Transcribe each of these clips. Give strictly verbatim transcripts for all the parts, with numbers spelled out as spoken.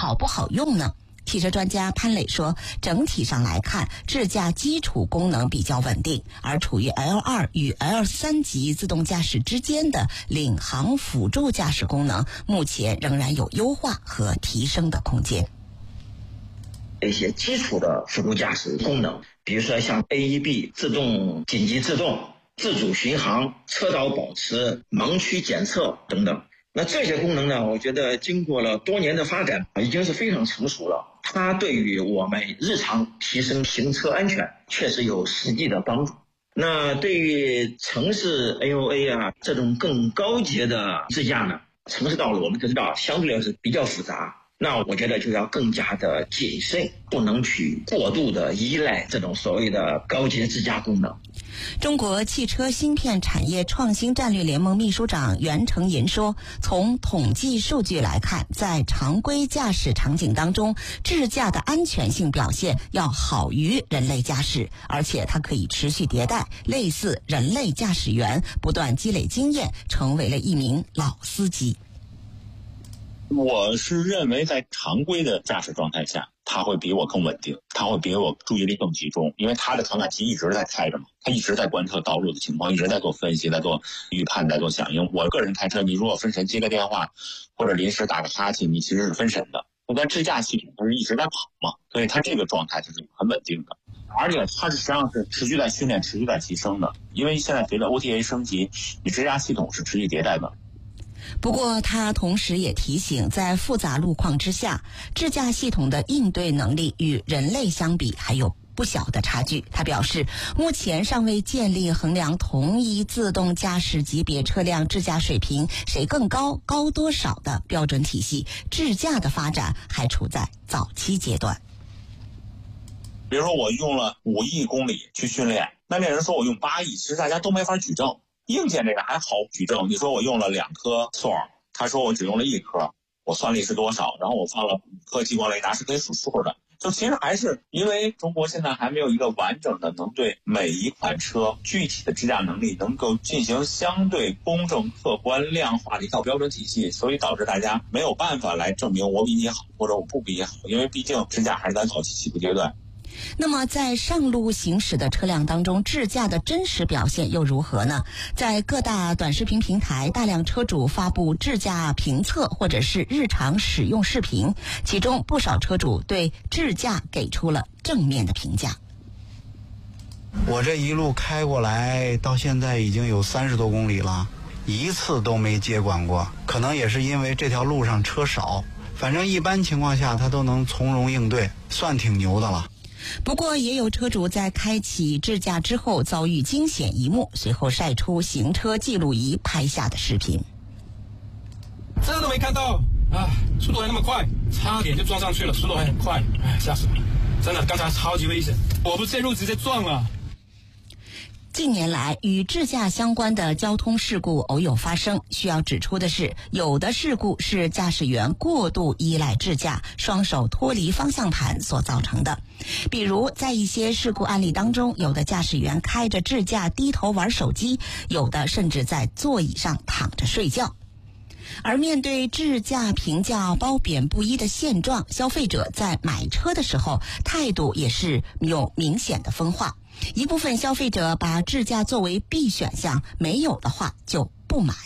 好不好用呢？汽车专家潘磊说，整体上来看，智驾基础功能比较稳定，而处于 L 二 与 L 三 级自动驾驶之间的领航辅助驾驶功能，目前仍然有优化和提升的空间。 一些基础的辅助驾驶功能，比如说像 A E B 自动紧急制动、自主巡航、车道保持、盲区检测等等。那这些功能呢，我觉得经过了多年的发展，已经是非常成熟了。它对于我们日常提升行车安全确实有实际的帮助。那对于城市 A O A 啊这种更高阶的自驾呢，城市道路我们都知道相对来说是比较复杂，那我觉得就要更加的谨慎，不能去过度的依赖这种所谓的高阶自驾功能。 中国汽车芯片产业创新战略联盟秘书长袁成银说，从统计数据来看，在常规驾驶场景当中，智驾的安全性表现要好于人类驾驶，而且它可以持续迭代，类似人类驾驶员，不断积累经验，成为了一名老司机。 我是认为在常规的驾驶状态下，它会比我更稳定，它会比我注意力更集中，因为它的传感器一直在开着嘛，它一直在观测道路的情况，一直在做分析，在做预判，在做响应。我个人开车，你如果分神接个电话或者临时打个哈欠，你其实是分神的。但智驾系统它是一直在跑嘛，所以它这个状态就是很稳定的，而且它实际上是持续在训练，持续在提升的。因为现在随着 O T A 升级，你智驾系统是持续迭代的。 不过他同时也提醒，在复杂路况之下，智驾系统的应对能力与人类相比还有不小的差距。他表示，目前尚未建立衡量同一自动驾驶级别车辆智驾水平谁更高、高多少的标准体系，智驾的发展还处在早期阶段。 比如说我用了五亿公里去训练，那那人说我用八亿，其实大家都没法举证。硬件这个还好举证，你说我用了两颗座，他说我只用了一颗，我算力是多少，然后我放了五颗激光雷达是可以数数的。就其实还是因为中国现在还没有一个完整的能对每一款车具体的智驾能力能够进行相对公正客观量化的一套标准体系，所以导致大家没有办法来证明我比你好或者我不比你好，因为毕竟智驾还是在早期起步阶段。 那么在上路行驶的车辆当中，智驾的真实表现又如何呢？在各大短视频平台，大量车主发布智驾评测或者是日常使用视频，其中不少车主对智驾给出了正面的评价。 我这一路开过来到现在已经有三十多公里了，一次都没接管过，可能也是因为这条路上车少，反正一般情况下他都能从容应对，算挺牛的了。 不过也有车主在开启智驾之后遭遇惊险一幕，随后晒出行车记录仪拍下的视频。 这都没看到啊，速度还那么快，差点就撞上去了，速度还很快，哎，吓死了！真的，刚才超级危险，我不介入直接撞了。 近年来，与智驾相关的交通事故偶有发生。需要指出的是，有的事故是驾驶员过度依赖智驾，双手脱离方向盘所造成的。比如，在一些事故案例当中，有的驾驶员开着智驾低头玩手机，有的甚至在座椅上躺着睡觉。而面对智驾评价褒贬不一的现状，消费者在买车的时候态度也是有明显的分化。一部分消费者把智驾作为必选项，没有的话就不买。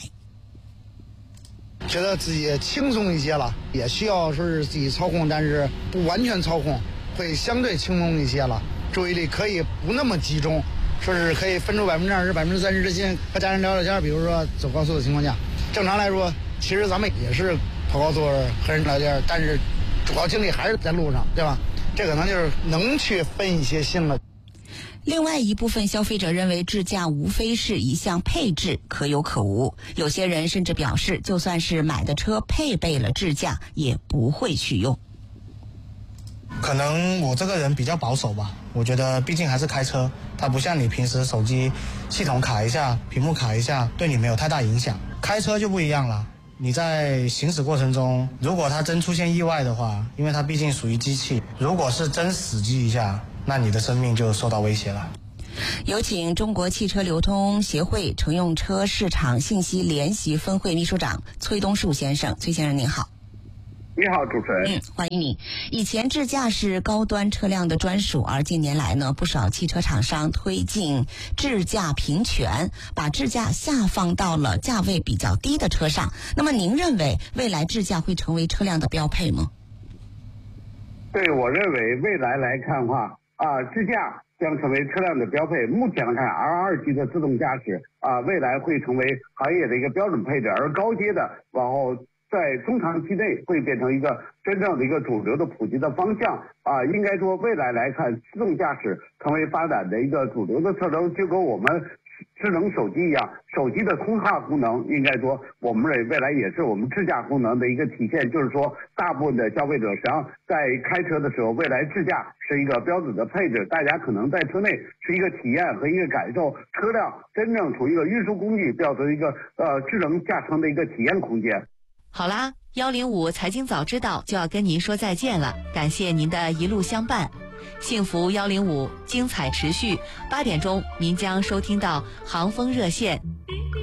觉得自己轻松一些了，也需要说是自己操控，但是不完全操控，会相对轻松一些了，注意力可以不那么集中，说是可以分出百分之二十、百分之三十之间和家人聊聊天。比如说走高速的情况下，正常来说，其实咱们也是跑高速和人聊天，但是主要精力还是在路上，对吧？这可能就是能去分一些心了。 另外一部分消费者认为智驾无非是一项配置，可有可无。有些人甚至表示，就算是买的车配备了智驾，也不会去用。 可能我这个人比较保守吧，我觉得毕竟还是开车，它不像你平时手机系统卡一下，屏幕卡一下，对你没有太大影响。开车就不一样了，你在行驶过程中，如果它真出现意外的话，因为它毕竟属于机器，如果是真死机一下，那你的生命就受到威胁了。 有请中国汽车流通协会乘用车市场信息联席分会秘书长崔东树先生。崔先生您好。 你好，主持人。 嗯，欢迎你。以前智驾是高端车辆的专属，而近年来呢，不少汽车厂商推进智驾平权，把智驾下放到了价位比较低的车上。那么您认为未来智驾会成为车辆的标配吗？ 对，我认为未来来看的话，啊，智驾将成为车辆的标配。目前来看 ，L 二 级的自动驾驶啊，未来会成为行业的一个标准配置，而高阶的往后在中长期内会变成一个真正的一个主流的普及的方向啊。应该说，未来来看，自动驾驶成为发展的一个主流的特征，就跟我们智能手机一样，手机的通话功能，应该说我们认为未来也是我们智驾功能的一个体现。就是说，大部分的消费者实际上在开车的时候，未来智驾是一个标准的配置，大家可能在车内是一个体验和一个感受，车辆真正从一个运输工具变成一个呃智能驾乘的一个体验空间。 好啦，幺零五财经早知道就要跟您说再见了，感谢您的一路相伴。幸福幺零五，精彩持续。八点钟，您将收听到航风热线。